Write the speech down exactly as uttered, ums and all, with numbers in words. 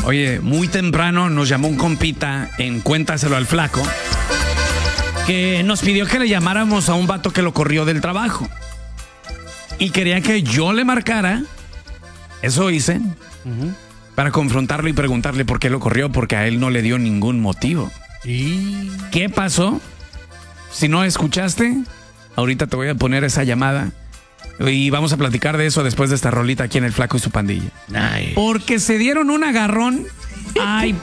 Oye, muy temprano nos llamó un compita en Cuéntaselo al Flaco, que nos pidió que le llamáramos a un vato que lo corrió del trabajo. Y quería que yo le marcara. Eso hice. Uh-huh. Para confrontarlo y preguntarle por qué lo corrió, porque a él no le dio ningún motivo. ¿Y qué pasó? Si no escuchaste, ahorita te voy a poner esa llamada y vamos a platicar de eso después de esta rolita aquí en El Flaco y su Pandilla. Nice. Porque se dieron un agarrón. Ay,